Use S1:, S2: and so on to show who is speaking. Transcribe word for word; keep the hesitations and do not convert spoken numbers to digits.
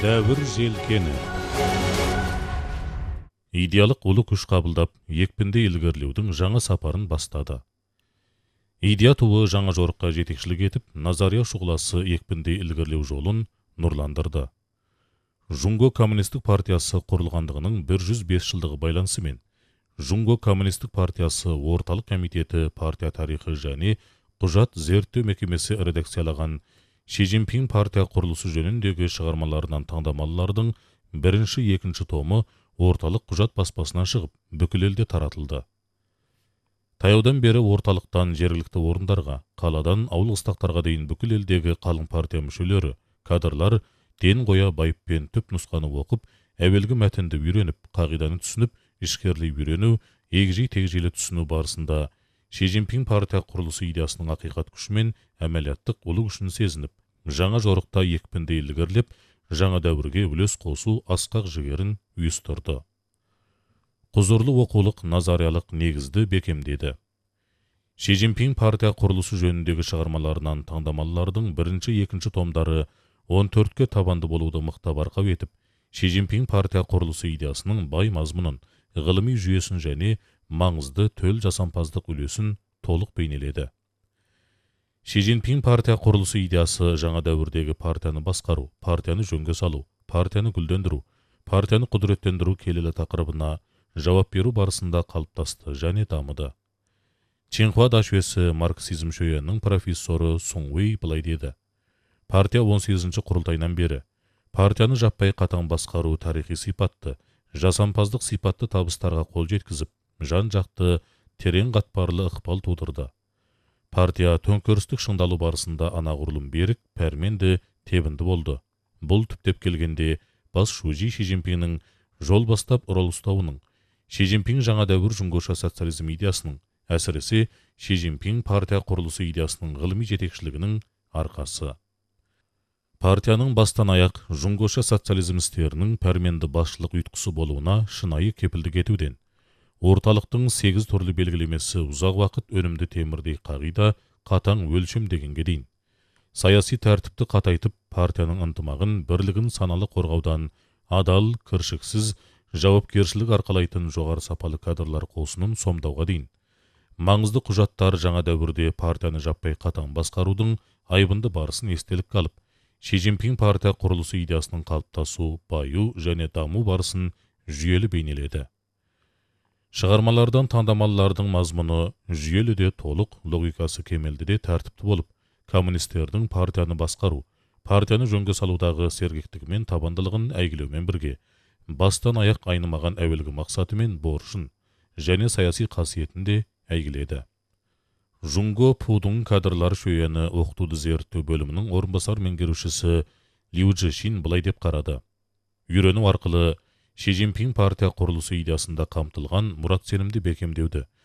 S1: Дәуір желкені. Идеялық ұлы күш қабылдап, екпінді илгерлеудің жаңа сапарын бастады. Идея туы жаңа жорыққа жетекшілік етіп, назария шұғыласы екпінді илгерлеу жолын нұрландырды. Жунго коммунистік партиясы құрылғандығының бір жүз бес жылдығы байланысымен, Жунго коммунистік партиясы орталық комитеті партия тарихы және құжат зерттеу мекемесі редакциялаған Ши Цзиньпин партия құрылысы жөніндегі шығармаларынан таңдамалылардың бірінші екінші томы орталық құжат баспасынан шығып, бүкіл елде таратылды. Таяудан бері орталықтан жергілікті орындарға, қаладан ауыл қыстақтарға дейін бүкіл елдегі қалың партия мүшелері, кадрлар ден қоя байыппен түп нұсқаны оқып, әуелгі мәтінді үйреніп, қағиданы түсініп, ішкерлей үйрену, егжей-тегжейлі түсіну барысында Ши Цзиньпин партия құрылысы идеясының ақиқат күшімен әмәлияттық ұлы күшін сезініп, жаңа жорықта екпінді илгерлеп, жаңа дәуірге үлес қосу асқақ жігерін ұйыстырды. Құзырлы оқулық назариялық негізді бекемдеді. Ши Цзиньпин партия құрылысы жөніндегі шығармаларынан таңдамалылардың бірінші екінші томдары он төртке табанды болуды мықтап арқау етіп, Ши Цзиньпин партия құрылысы идеясының бай мазмұнын, ғылыми жүйесін және маңызды төл жасампаздық үлесін толық бейнеледі. Ши Цзиньпин партия құрылысы идеясы жаңа дәуірдегі партияны басқару, партияны жөнге салу, партияны гүлдендіру, партияны құдыреттендіру келелі тақырыбына жауап беру барысында қалыптасты және дамыды. Чинхуа дашуесі марксизм шөйенің профессоры Сун Уэй былай деді: партия он сегізінші құрылтайынан бері партияны жаппай қатаң басқару тарихи сипатты, жасампаздық сипатты табыстарға қол жеткізіп, жан-жақты терең қатпарлы ықпал тудырды. Партия төңкерістік шыңдалу барысында анағұрлым берік, пәрменді, тебінді болды. Бұл түптеп келгенде бас шужи Ши Цзиньпиннің жол бастап ұрал ұстауының, Ши Цзиньпин жаңа дәуір жұңгоша социализм идеясының, әсіресе Ши Цзиньпин партия құрылысы идеясының ғылыми жетекшілігінің арқасы. Партияның бастан аяқ жұңгоша социализм істерінің пәрменді басшылық ұйытқысы болуына шынайы кепілдік етуден, орталықтың сегіз түрлі белгілемесі ұзақ уақыт өнімді темірдей қағида, қатаң өлшем дегенге дейін. Саяси тәртіпті қатайтып, партияның ынтымағын, бірлігін саналы қорғаудан, адал, кіршіксіз, жауапкершілік арқалайтын жоғары сапалы кадрлар қосынын сомдауға дейін. Маңызды құжаттар жаңа дәуірде партияны жаппай қатаң басқарудың айбынды барысын естелік қалып, Ши Цзиньпин партия құрылысы идеясының қалыптасу, баю және даму барысын жүйелі бейнеледі. Шығармалардан таңдамалылардың мазмұны жүйелі де толық, логикасы кемелді де тәртіпті болып, коммунистердің партияны басқару, партияны жөнге салудағы сергектігімен табандылығын әйгілеумен бірге, бастан аяқ айнымаған әуелгі мақсатымен борышын және саяси қасиетін де әйгіледі. Жунго Пудың кадрлар шөйені оқытуды зерттеу бөлімінің орынбасар меңгерушісі Лю Чжишин былай деп қарады: үйрену арқылы Ши Цзиньпин партия құрылысы идеясында қамтылған мұрат сенімді бекемдеуді